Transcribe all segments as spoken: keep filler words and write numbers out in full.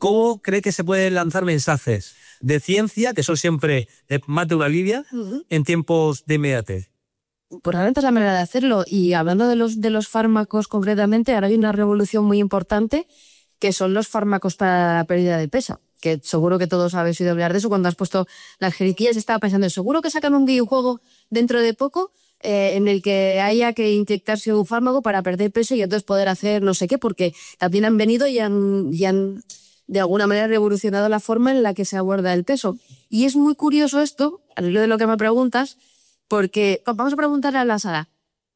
¿cómo cree que se pueden lanzar mensajes de ciencia, que son siempre más de una línea, uh-huh. en tiempos de inmediatez? Pues realmente es la manera de hacerlo. Y hablando de los, de los fármacos concretamente, ahora hay una revolución muy importante que son los fármacos para la pérdida de peso. Que seguro que todos habéis oído hablar de eso. Cuando has puesto las jeriquillas estaba pensando, seguro que sacan un videojuego dentro de poco eh, en el que haya que inyectarse un fármaco para perder peso y entonces poder hacer no sé qué, porque también han venido y han, y han de alguna manera revolucionado la forma en la que se aborda el peso. Y es muy curioso esto, al hilo de lo que me preguntas, porque vamos a preguntarle a la sala,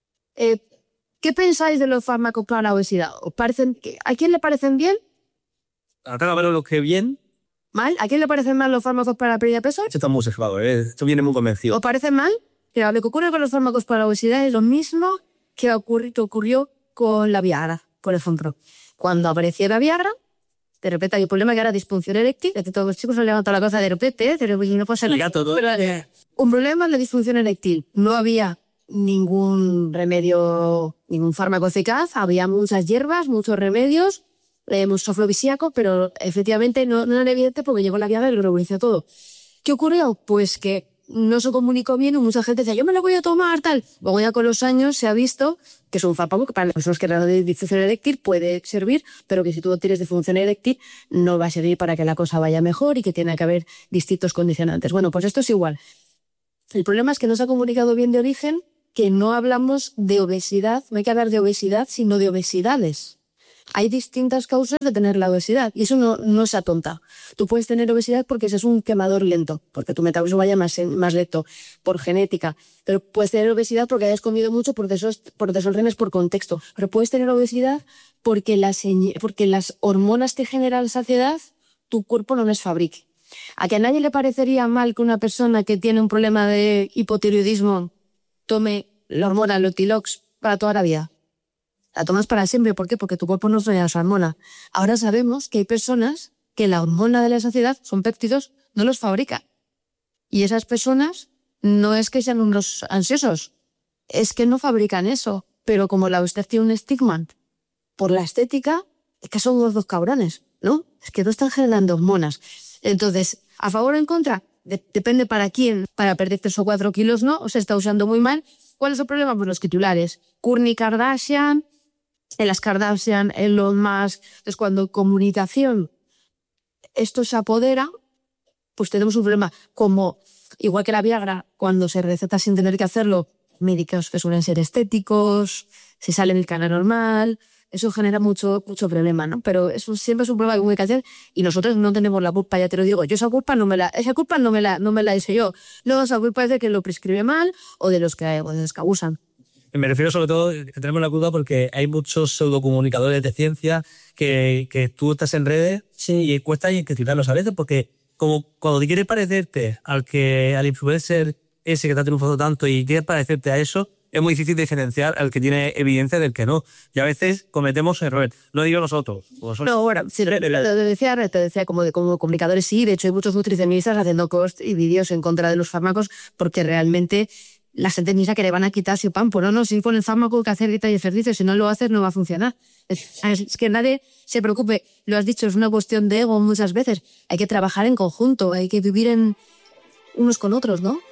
eh, ¿qué pensáis de los fármacos para la obesidad? ¿Os parecen, ¿A quién le parecen bien? Acá a ver lo que bien. ¿Mal? ¿A quién le parecen mal los fármacos para la pérdida de peso? Esto está muy sesgado, ¿eh? Esto viene muy convencido. ¿Os parecen mal? Mira, lo que ocurre con los fármacos para la obesidad es lo mismo que, ocurri- que ocurrió con la Viagra, por ejemplo. Cuando apareció la Viagra, de repente hay un problema que era disfunción eréctil, que todos los chicos se levantan la cabeza de repente, ¿eh? Y no pasa nada. Todo. Pero, eh, un problema de disfunción eréctil. No había ningún remedio, ningún fármaco eficaz, había muchas hierbas, muchos remedios, eh, mucho afrodisíaco, pero efectivamente no, no era evidente porque llegó la Viagra y lo revolucionó todo. ¿Qué ocurrió? Pues que no se comunicó bien y mucha gente decía, yo me lo voy a tomar, tal. Luego ya con los años se ha visto que es un fármaco que para las personas que tienen disfunción eréctil puede servir, pero que si tú tienes disfunción eréctil no va a servir para que la cosa vaya mejor y que tiene que haber distintos condicionantes. Bueno, pues esto es igual. El problema es que no se ha comunicado bien de origen, que no hablamos de obesidad, no hay que hablar de obesidad, sino de obesidades. Hay distintas causas de tener la obesidad y eso no, no se atonta. Tú puedes tener obesidad porque ese es un quemador lento, porque tu metabolismo vaya más, más lento, por genética. Pero puedes tener obesidad porque hayas comido mucho por, desos, por desórdenes por contexto. Pero puedes tener obesidad porque las, porque las hormonas que generan saciedad, tu cuerpo no las fabrique. ¿A que a nadie le parecería mal que una persona que tiene un problema de hipotiroidismo tome la hormona Lotilox para toda la vida? La tomas para siempre. ¿Por qué? Porque tu cuerpo no genera esa hormona. Ahora sabemos que hay personas que la hormona de la saciedad, son péptidos, no los fabrican. Y esas personas no es que sean unos ansiosos, es que no fabrican eso. Pero como la obesidad tiene un estigma por la estética, es que son unos dos cabrones, ¿no? Es que no están generando hormonas. Entonces, ¿a favor o en contra? De- depende para quién. Para perder tres o cuatro kilos, ¿no? O se está usando muy mal. ¿Cuál es el problema? Pues los titulares. Kourtney Kardashian, en las Kardashian, en los más... Entonces, cuando comunicación esto se apodera, pues tenemos un problema. Como, igual que la Viagra, cuando se receta sin tener que hacerlo, médicos que suelen ser estéticos, si sale en el canal normal, eso genera mucho, mucho problema, ¿no? Pero eso siempre es un problema de comunicación y nosotros no tenemos la culpa, ya te lo digo. Yo esa culpa no me la, esa culpa no me la, no me la hice yo. Luego esa culpa es de que lo prescribe mal o de los que, o de los que abusan. Me refiero sobre todo que tenemos la culpa porque hay muchos pseudocomunicadores de ciencia que, que tú estás en redes sí. y cuesta identificarlos a veces porque como cuando te quieres parecerte al que al influencer ese que te ha triunfado tanto y quieres parecerte a eso, es muy difícil diferenciar al que tiene evidencia del que no. Y a veces cometemos errores. No digo nosotros. Vosotros. No, bueno, sí, te decía, te decía como, de, como comunicadores sí. De hecho, hay muchos nutricionistas haciendo posts y vídeos en contra de los fármacos porque realmente la gente piensa que le van a quitar su pan. Pues no, no, si con el fármaco que hacer dieta y ejercicio, si no lo haces no va a funcionar. Es, es que nadie se preocupe. Lo has dicho, es una cuestión de ego muchas veces. Hay que trabajar en conjunto, hay que vivir en unos con otros, ¿no?